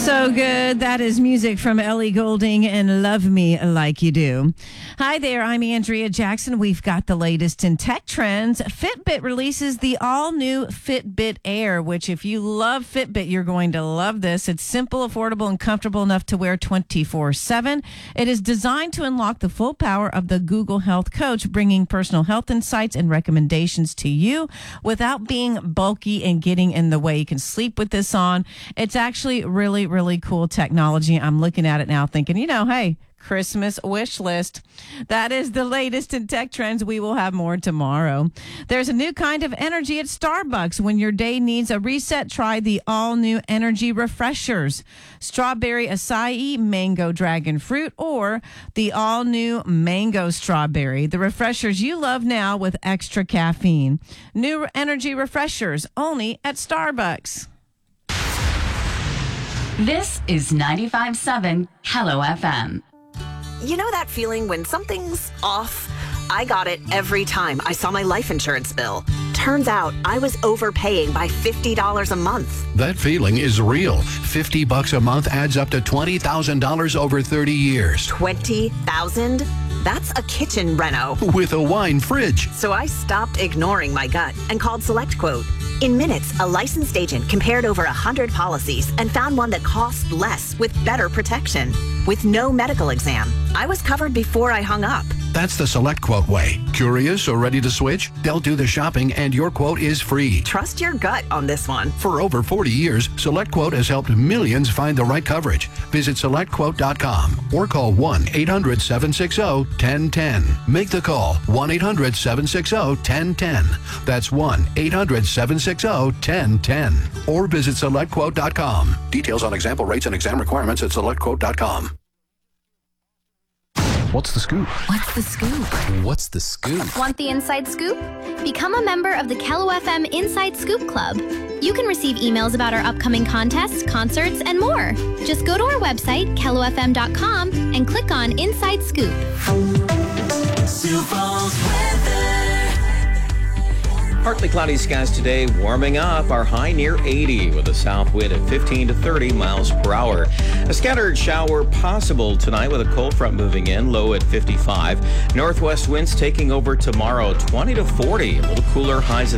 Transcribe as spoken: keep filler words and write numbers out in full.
So good. That is music from Ellie Goulding and Love Me Like You Do. Hi there, I'm Andrea Jackson. We've got the latest in tech trends. Fitbit releases the all-new Fitbit Air, which if you love Fitbit, you're going to love this. It's simple, affordable, and comfortable enough to wear twenty-four seven. It is designed to unlock the full power of the Google Health Coach, bringing personal health insights and recommendations to you without being bulky and getting in the way. You can sleep with this on. It's actually really, really cool technology. I'm looking at it now thinking, you know, hey, Christmas wish list. That is the latest in tech trends. We will have more tomorrow. There's a new kind of energy at Starbucks. When your day needs a reset, try the all-new energy refreshers. Strawberry acai, mango dragon fruit, or the all-new mango strawberry. The refreshers you love now with extra caffeine. New energy refreshers only at Starbucks. This is ninety-five point seven Hello F M. You know that feeling when something's off? I got it every time I saw my life insurance bill. Turns out I was overpaying by fifty dollars a month. That feeling is real. fifty bucks a month adds up to twenty thousand dollars over thirty years. twenty thousand dollars? That's a kitchen reno. With a wine fridge. So I stopped ignoring my gut and called SelectQuote. In minutes, a licensed agent compared over one hundred policies and found one that cost less with better protection. With no medical exam. I was covered before I hung up. That's the SelectQuote way. Curious or ready to switch? They'll do the shopping and your quote is free. Trust your gut on this one. For over forty years, SelectQuote has helped millions find the right coverage. Visit select quote dot com or call one eight hundred seven six zero one zero one zero. Make the call, one eight hundred seven six zero one zero one zero. That's one eight hundred seven six zero one zero one zero. Or visit select quote dot com. Details on example rates and exam requirements at select quote dot com. What's the scoop? What's the scoop? What's the scoop? Want the inside scoop? Become a member of the Hello F M Inside Scoop Club. You can receive emails about our upcoming contests, concerts, and more. Just go to our website, kello f m dot com, and click on Inside Scoop. Partly cloudy skies today, warming up. Our high near eighty with a south wind at fifteen to thirty miles per hour. A scattered shower possible tonight with a cold front moving in, low at fifty-five. Northwest winds taking over tomorrow, twenty to forty. A little cooler, highs in